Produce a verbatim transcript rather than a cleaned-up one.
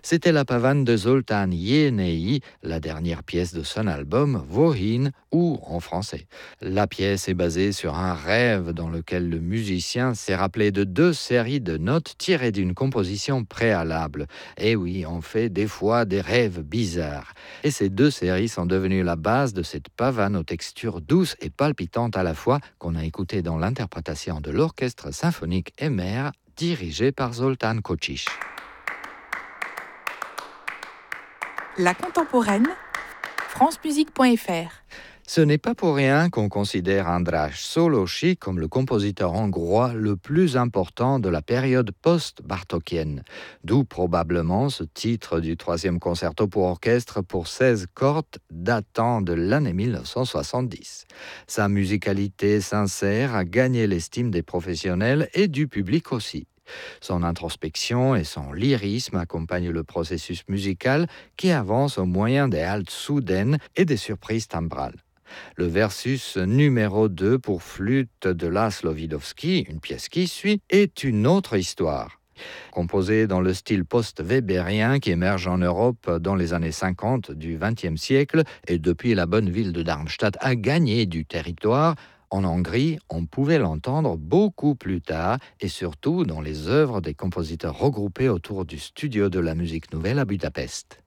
C'était la pavane de Zoltán Jénei, la dernière pièce de son album Wohin, ou en français. La pièce est basée sur un rêve dans lequel le musicien s'est rappelé de deux séries de notes tirées d'une composition préalable. Et oui, on fait des fois des rêves bizarres. Et ces deux séries sont devenues la base de cette pavane aux textures douces et palpitantes à la fois qu'on a écoutée dans l'interprétation de l'Orchestre symphonique Emer dirigé par Zoltán Kocsis. La contemporaine, france musique point f r. Ce n'est pas pour rien qu'on considère András Szolósi comme le compositeur hongrois le plus important de la période post-bartokienne, d'où probablement ce titre du troisième concerto pour orchestre pour seize cordes datant de l'année mille neuf cent soixante-dix. Sa musicalité sincère a gagné l'estime des professionnels et du public aussi. Son introspection et son lyrisme accompagnent le processus musical qui avance au moyen des haltes soudaines et des surprises timbrales. Le versus numéro deux pour flûte de László Widowski, une pièce qui suit, est une autre histoire. Composée dans le style post-wébérien qui émerge en Europe dans les années cinquante du vingtième siècle et depuis la bonne ville de Darmstadt a gagné du territoire, en Hongrie, on pouvait l'entendre beaucoup plus tard et surtout dans les œuvres des compositeurs regroupés autour du studio de la musique nouvelle à Budapest.